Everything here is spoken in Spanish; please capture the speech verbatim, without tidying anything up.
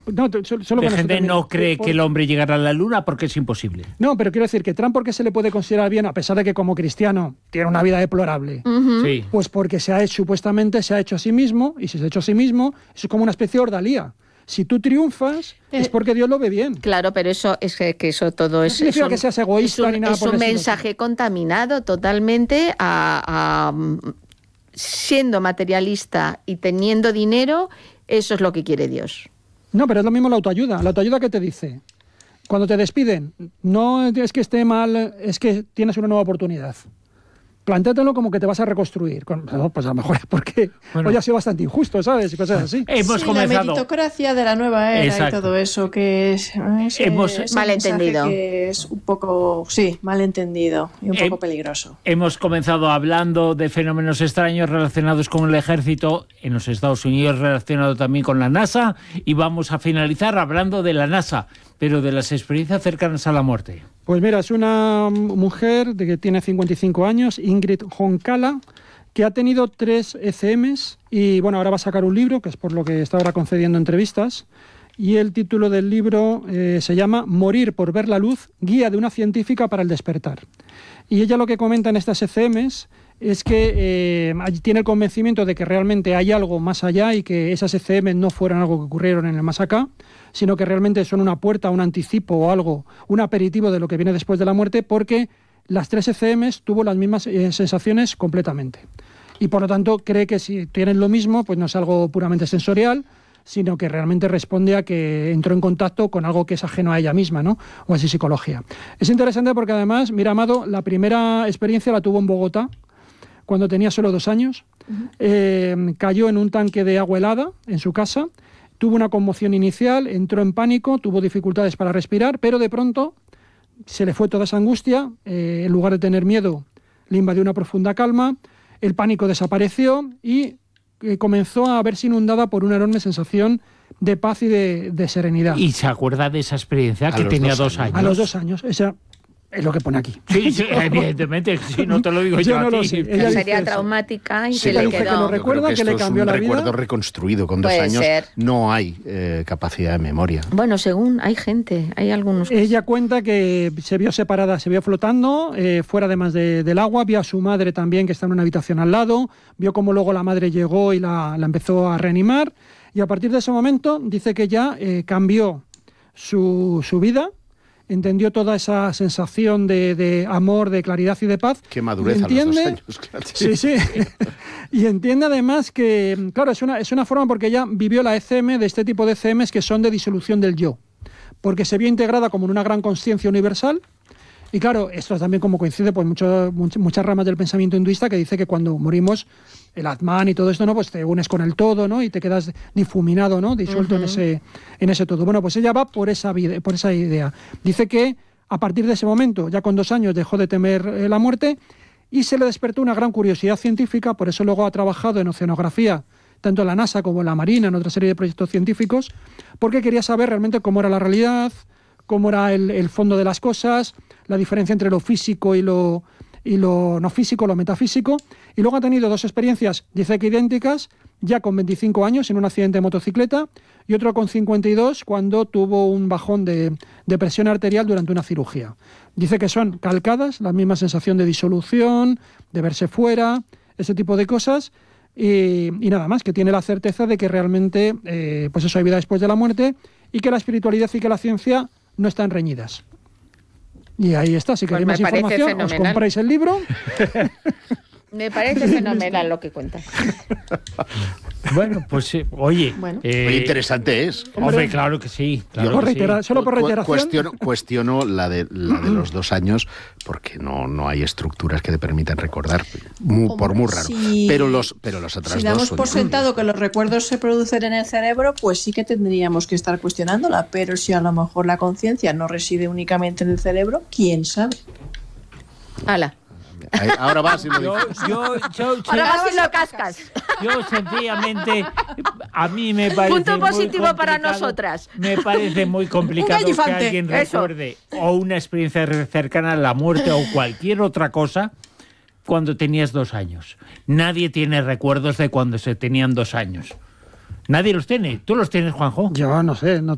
No, solo, solo la gente no cree por... que el hombre llegará a la luna porque es imposible. No, pero quiero decir que Trump, ¿por qué se le puede considerar bien, a pesar de que como cristiano tiene una vida deplorable? Uh-huh. Sí. Pues porque se ha hecho, supuestamente se ha hecho a sí mismo, y si se ha hecho a sí mismo, es como una especie de ordalía. Si tú triunfas, eh, es porque Dios lo ve bien. Claro, pero eso es que, que eso todo es... No significa es un, que seas egoísta es un, ni nada es por un el estilo. mensaje contaminado totalmente a, a... Siendo materialista y teniendo dinero, eso es lo que quiere Dios. No, pero es lo mismo la autoayuda. La autoayuda, ¿qué te dice? Cuando te despiden, no es que esté mal, es que tienes una nueva oportunidad. Plantéatelo como que te vas a reconstruir. Pues a lo mejor es porque bueno, hoy ha sido bastante injusto, ¿sabes? Y cosas así. Hemos sí, comenzado... la meritocracia de la nueva era. Exacto. Y todo eso que es... Hemos es malentendido. Que es un poco, sí, malentendido y un poco He, peligroso. Hemos comenzado hablando de fenómenos extraños relacionados con el ejército en los Estados Unidos, relacionado también con la NASA, y vamos a finalizar hablando de la NASA, pero de las experiencias cercanas a la muerte. Pues mira, es una mujer de que tiene cincuenta y cinco años, Ingrid Honkala, que ha tenido tres E C Ms y bueno, ahora va a sacar un libro, que es por lo que está ahora concediendo entrevistas, y el título del libro eh, se llama Morir por ver la luz, guía de una científica para el despertar. Y ella lo que comenta en estas E C Ms es que eh, tiene el convencimiento de que realmente hay algo más allá y que esas E C Ms no fueron algo que ocurrieron en el más acá, sino que realmente son una puerta, un anticipo o algo, un aperitivo de lo que viene después de la muerte, porque las tres E C Ms tuvo las mismas eh, sensaciones completamente. Y por lo tanto cree que si tienen lo mismo, pues no es algo puramente sensorial, sino que realmente responde a que entró en contacto con algo que es ajeno a ella misma, ¿no? O así psicología. Es interesante porque además, mira, Amado, la primera experiencia la tuvo en Bogotá, cuando tenía solo dos años. Uh-huh. Eh, cayó en un tanque de agua helada en su casa, tuvo una conmoción inicial, entró en pánico, tuvo dificultades para respirar, pero de pronto se le fue toda esa angustia, eh, en lugar de tener miedo, le invadió una profunda calma, el pánico desapareció y eh, comenzó a verse inundada por una enorme sensación de paz y de, de serenidad. ¿Y se acuerda de esa experiencia a que tenía dos años? A los dos años, esa... Es lo que pone aquí. Sí, sí, evidentemente, si no te lo digo yo, yo no a ti. Lo sé. Ella sería dice traumática y sí, se le quedó. Que lo recuerda, que, que le cambió la vida. Es un recuerdo reconstruido. Con dos Puede años ser. No hay eh, capacidad de memoria. Bueno, según hay gente, hay algunos... Ella cuenta que se vio separada, se vio flotando eh, fuera además de, del agua, vio a su madre también que está en una habitación al lado, vio cómo luego la madre llegó y la, la empezó a reanimar, y a partir de ese momento dice que ya eh, cambió su, su vida, entendió toda esa sensación de, de amor, de claridad y de paz. Qué madurez entiende, a los dos años, claro. Sí, sí. Y entiende además que, claro, es una, es una forma porque ella vivió la E C M de este tipo de E C Ms que son de disolución del yo, porque se vio integrada como en una gran consciencia universal. Y claro, esto también como coincide pues mucho, much, muchas ramas del pensamiento hinduista que dice que cuando morimos, el Atman y todo esto, ¿no? Pues te unes con el todo, ¿no? Y te quedas difuminado, ¿no? Disuelto uh-huh. en ese en ese todo. Bueno, pues ella va por esa vida, por esa idea. Dice que a partir de ese momento, ya con dos años, dejó de temer eh, la muerte y se le despertó una gran curiosidad científica, por eso luego ha trabajado en oceanografía, tanto en la NASA como en la Marina, en otra serie de proyectos científicos, porque quería saber realmente cómo era la realidad, cómo era el, el fondo de las cosas, la diferencia entre lo físico y lo, y lo no físico, lo metafísico, y luego ha tenido dos experiencias, dice que idénticas, ya con veinticinco años en un accidente de motocicleta y otro con cincuenta y dos cuando tuvo un bajón de, de presión arterial durante una cirugía. Dice que son calcadas, la misma sensación de disolución, de verse fuera, ese tipo de cosas, y, y nada más, que tiene la certeza de que realmente eh, pues eso, hay vida después de la muerte y que la espiritualidad y que la ciencia no están reñidas. Y ahí está, si queréis pues más información, fenomenal. Os compráis el libro. Me parece fenomenal lo que cuentas. Bueno, pues eh, oye... Bueno. Eh, Muy interesante es. Hombre, claro que sí. Claro por que reitera, sí. Solo por reiteración. Cuestiono, cuestiono la, de, la de los dos años porque no, no hay estructuras que te permitan recordar, muy, Hombre, por muy raro. Si, pero los pero los otras si damos dos por sentado que los recuerdos se producen en el cerebro, pues sí que tendríamos que estar cuestionándola. Pero si a lo mejor la conciencia no reside únicamente en el cerebro, ¿quién sabe? ¡Hala! Ahora vas y lo yo, yo, yo, Ahora vas y lo cascas. Yo sencillamente, a mí me parece punto positivo muy para nosotras. Me parece muy complicado que alguien Eso. recuerde o una experiencia cercana a la muerte o cualquier otra cosa cuando tenías dos años. Nadie tiene recuerdos de cuando se tenían dos años. Nadie los tiene. ¿Tú los tienes, Juanjo? Yo no sé, no